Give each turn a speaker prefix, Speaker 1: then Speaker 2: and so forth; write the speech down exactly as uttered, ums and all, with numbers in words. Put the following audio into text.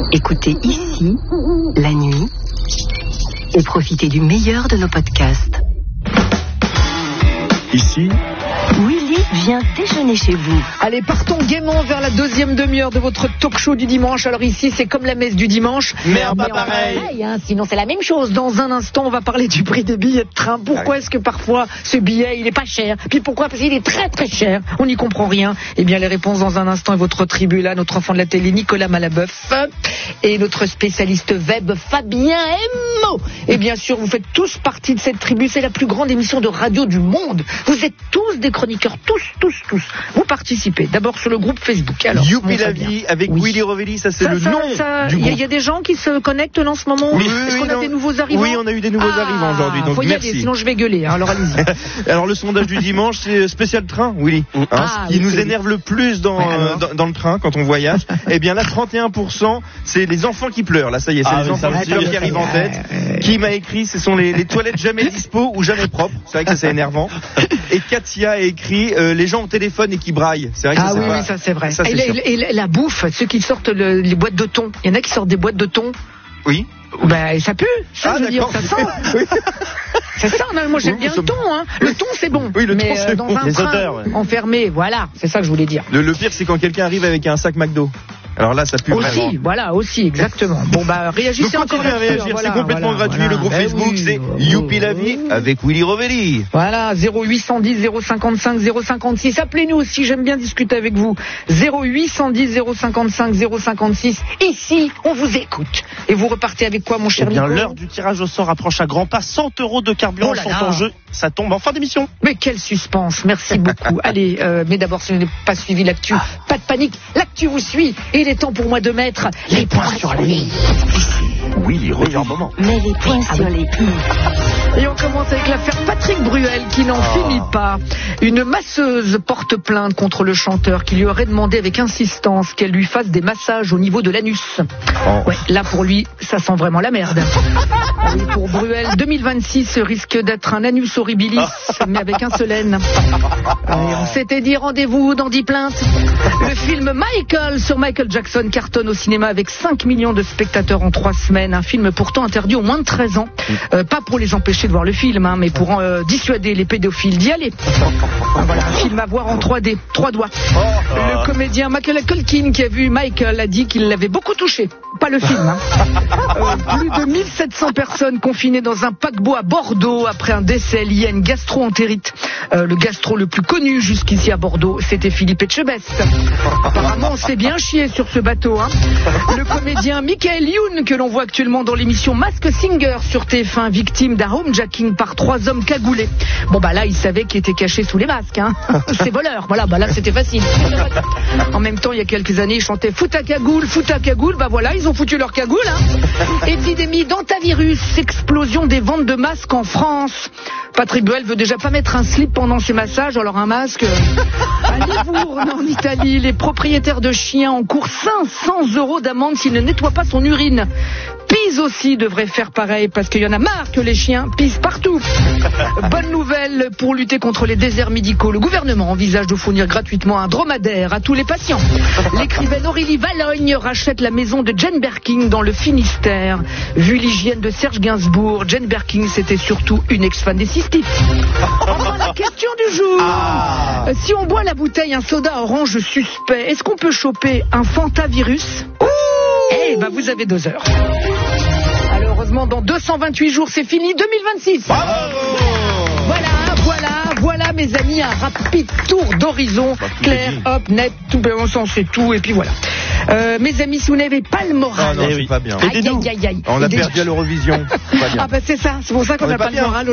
Speaker 1: Écoutez ici, la nuit, et profitez du meilleur de nos podcasts.
Speaker 2: Ici,
Speaker 1: Willy vient déjeuner chez vous.
Speaker 3: Allez, partons gaiement vers la deuxième demi-heure de votre talk show du dimanche. Alors ici, c'est comme la messe du dimanche.
Speaker 2: Merde, pas pareil.
Speaker 3: pareil hein, sinon, c'est la même chose. Dans un instant, on va parler du prix des billets de train. Pourquoi est-ce que parfois, ce billet, il est pas cher? Puis pourquoi? Parce qu'il est très très cher. On n'y comprend rien. Eh bien, les réponses dans un instant. Et votre tribu là, notre enfant de la télé, Nicolas Malabeuf. Et notre spécialiste web, Fabien Emo. Et bien sûr, vous faites tous partie de cette tribu. C'est la plus grande émission de radio du monde. Vous êtes tous des chroniqueurs. Tous, tous, tous. Vous participez. D'abord sur le groupe Facebook. Alors,
Speaker 2: Youpi la vie avec
Speaker 3: oui.
Speaker 2: Willy Rovelli, ça c'est
Speaker 3: ça,
Speaker 2: le
Speaker 3: ça,
Speaker 2: nom
Speaker 3: ça,
Speaker 2: du
Speaker 3: groupe. Il y, y a des gens qui se connectent là en ce moment.
Speaker 2: Oui,
Speaker 3: Est-ce
Speaker 2: oui,
Speaker 3: qu'on a
Speaker 2: non.
Speaker 3: des nouveaux arrivants?
Speaker 2: Oui, on a eu des nouveaux
Speaker 3: ah,
Speaker 2: arrivants aujourd'hui. Donc
Speaker 3: faut y
Speaker 2: merci.
Speaker 3: aller, sinon je vais gueuler. Hein, alors allez-y.
Speaker 2: Alors le sondage du dimanche, c'est spécial train, Willy. Hein,
Speaker 3: Ah,
Speaker 2: ce qui
Speaker 3: oui,
Speaker 2: nous
Speaker 3: c'est-
Speaker 2: énerve le plus dans,
Speaker 3: Ouais,
Speaker 2: euh, dans, dans le train quand on voyage, eh bien là, trente et un pour cent, c'est les enfants qui pleurent. Là, ça y est, c'est
Speaker 4: Ah,
Speaker 2: les
Speaker 4: oui,
Speaker 2: enfants
Speaker 4: ça
Speaker 2: qui pleurent qui arrivent en tête. Qui m'a écrit, ce sont les, les toilettes jamais dispo ou jamais propres. C'est vrai que ça c'est énervant. Et Katia a écrit euh, les gens au téléphone et qui braillent. C'est vrai que
Speaker 3: Ah
Speaker 2: ça, c'est
Speaker 3: oui,
Speaker 2: pas-
Speaker 3: oui, ça c'est vrai.
Speaker 2: Ça, c'est
Speaker 3: et, la,
Speaker 2: chiant.
Speaker 3: et la- la bouffe, ceux qui sortent le- les boîtes de thon. Il y en a qui sortent des boîtes de thon.
Speaker 2: Oui.
Speaker 3: Ben, ça pue. Ça,
Speaker 2: Ah,
Speaker 3: je veux dire,
Speaker 2: d'accord.
Speaker 3: ça sent.
Speaker 2: Oui.
Speaker 3: C'est ça, non, moi j'aime
Speaker 2: Oui,
Speaker 3: bien
Speaker 2: ça-
Speaker 3: le thon. Hein. Le thon, c'est bon.
Speaker 2: Oui, le
Speaker 3: mais
Speaker 2: thon, c'est
Speaker 3: euh, dans
Speaker 2: bon.
Speaker 3: un
Speaker 4: Les
Speaker 3: train
Speaker 4: odeurs, ouais.
Speaker 3: enfermé, voilà. C'est ça que je voulais dire.
Speaker 2: Le, le pire, c'est quand quelqu'un arrive avec un sac McDo. Alors là, ça pue vraiment.
Speaker 3: Aussi, voilà, aussi, exactement. Bon, bah,
Speaker 2: Donc
Speaker 3: réagissez encore
Speaker 2: continuez à
Speaker 3: là-dessus,
Speaker 2: réagir,
Speaker 3: voilà,
Speaker 2: c'est complètement
Speaker 3: voilà,
Speaker 2: gratuit.
Speaker 3: voilà.
Speaker 2: Le groupe
Speaker 3: Ben
Speaker 2: Facebook,
Speaker 3: oui,
Speaker 2: c'est
Speaker 3: oui,
Speaker 2: Youpi
Speaker 3: oui.
Speaker 2: la vie avec Willy Rovelli.
Speaker 3: Voilà, zéro huit cent dix zéro cinquante-cinq zéro cinquante-six. Appelez-nous aussi, j'aime bien discuter avec vous. zéro huit cent dix zéro cinquante-cinq zéro cinquante-six. Ici, on vous écoute. Et vous repartez avec quoi, mon
Speaker 4: Eh
Speaker 3: cher
Speaker 4: bien,
Speaker 3: Nico?
Speaker 4: l'heure du tirage au sort approche à grands pas. cent euros de carburant
Speaker 3: Oh là
Speaker 4: sont
Speaker 3: là.
Speaker 4: en jeu. Ça tombe en fin d'émission.
Speaker 3: Mais quel suspense, merci beaucoup. Allez, euh, mais d'abord, si vous n'avez pas suivi l'actu, pas de panique, l'actu vous suit. Et il est temps pour moi de mettre les points sur les i.
Speaker 2: Willy
Speaker 4: Meilleur moment.
Speaker 1: Mais les points sur les i.
Speaker 3: Et on commence avec l'affaire Patrick Bruel qui n'en finit pas. Une masseuse porte plainte contre le chanteur qui lui aurait demandé avec insistance qu'elle lui fasse des massages au niveau de l'anus. Ouais, là pour lui, ça sent vraiment la merde. Ah oui, pour Bruel, deux mille vingt-six risque d'être un anus horribilis, mais avec un seul N. Et on s'était dit rendez-vous dans dix plaintes. Le film Michael sur Michael Jackson cartonne au cinéma avec cinq millions de spectateurs en trois semaines. Un film pourtant interdit aux moins de treize ans. Euh, pas pour les empêcher de voir le film, hein, mais pour euh, dissuader les pédophiles d'y aller. Voilà, un film à voir en trois D, trois doigts. Le comédien Macaulay Culkin qui a vu Michael a dit qu'il l'avait beaucoup touché. Pas le film. Hein. Euh, plus de mille sept cents personnes confinées dans un paquebot à Bordeaux après un décès lié à une gastro-entérite. Euh, le gastro le plus connu jusqu'ici à Bordeaux, c'était Philippe Etchebest. Apparemment, on s'est bien chié sur ce bateau. Hein. Le comédien Michael Youn, que l'on voit actuellement dans l'émission Mask Singer sur T F un, victime d'un homejacking par trois hommes cagoulés. Bon bah là, il savait qu'il était caché sous les masques. Hein. C'est voleur. Voilà, bah là c'était facile. En même temps, il y a quelques années, ils chantaient fout ta cagoule, fout ta cagoule. Bah voilà, ils ont foutu leur cagoule. Hein. Épidémie d'antavirus, explosion des ventes de masques en France. Patrick Bruel veut déjà pas mettre un slip pendant ses massages, alors un masque. À Livourne, en Italie, les propriétaires de chiens encourent cinq cents euros d'amende s'ils ne nettoient pas son urine. Pise aussi devrait faire pareil parce qu'il y en a marre que les chiens pissent partout. Bonne nouvelle pour lutter contre les déserts médicaux. Le gouvernement envisage de fournir gratuitement un dromadaire à tous les patients. L'écrivaine Aurélie Valogne rachète la maison de Jane Birkin dans le Finistère. Vu l'hygiène de Serge Gainsbourg, Jane Birkin c'était surtout une ex-fan des cystifs. Enfin, la question du jour.
Speaker 4: Ah.
Speaker 3: Euh, Si on boit la bouteille un soda orange suspect, est-ce qu'on peut choper un fantavirus? Eh ben vous avez deux heures. Malheureusement, dans deux cent vingt-huit jours, c'est fini, deux mille vingt-six. Voilà, voilà, voilà, mes amis, un rapide tour d'horizon. Clair, hop, net, tout, ben, on s'en sait tout, et puis voilà. Euh, mes amis, si vous n'avez pas le
Speaker 2: Ah
Speaker 3: moral.
Speaker 2: non,
Speaker 4: Eh
Speaker 2: c'est
Speaker 4: oui.
Speaker 2: pas bien.
Speaker 3: Aïe, aïe, aïe, aïe.
Speaker 2: On a
Speaker 3: Aidez-nous.
Speaker 2: perdu à l'Eurovision. C'est pas bien.
Speaker 3: Ah ben c'est ça, c'est pour ça qu'on
Speaker 2: On est
Speaker 3: n'a
Speaker 2: pas
Speaker 3: pas le
Speaker 2: bien.
Speaker 3: moral.